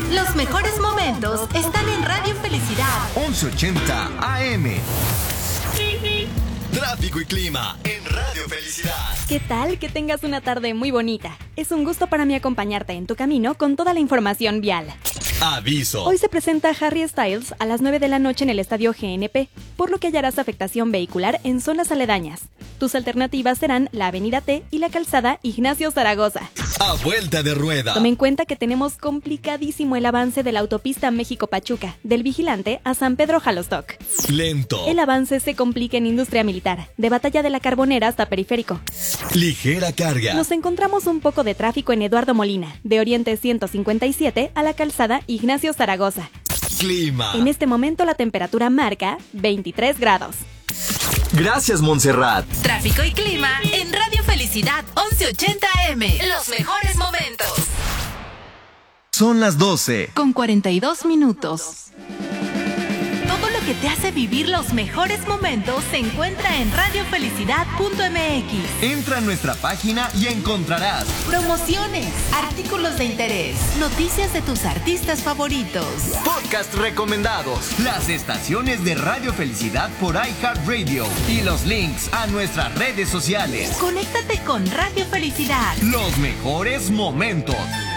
Los mejores momentos están en Radio Felicidad 1180 AM. Tráfico y clima en Radio Felicidad. ¿Qué tal? Que tengas una tarde muy bonita. Es un gusto para mí acompañarte en tu camino con toda la información vial. Aviso. Hoy se presenta Harry Styles a las 9 de la noche en el estadio GNP, por lo que hallarás afectación vehicular en zonas aledañas. Tus alternativas serán la Avenida T y la calzada Ignacio Zaragoza. A vuelta de rueda. Tome en cuenta que tenemos complicadísimo el avance de la autopista México-Pachuca, del Vigilante a San Pedro Jalostoc. Lento. El avance se complica en Industria Militar, de Batalla de la Carbonera hasta Periférico. Ligera carga. Nos encontramos un poco de tráfico en Eduardo Molina, de Oriente 157 a la calzada Ignacio Zaragoza. Clima. En este momento la temperatura marca 23 grados. Gracias, Montserrat. Tráfico y clima en Radio Felicidad 1180 AM. Los mejores momentos. Son las 12. Con 42 minutos. Todo lo que te hace vivir los mejores momentos se encuentra en radiofelicidad.mx. Entra a nuestra página y encontrarás Promociones, artículos de interés, noticias de tus artistas favoritos, podcast recomendados, las estaciones de Radio Felicidad por iHeartRadio y los links a nuestras redes sociales. Conéctate con Radio Felicidad. Los mejores momentos.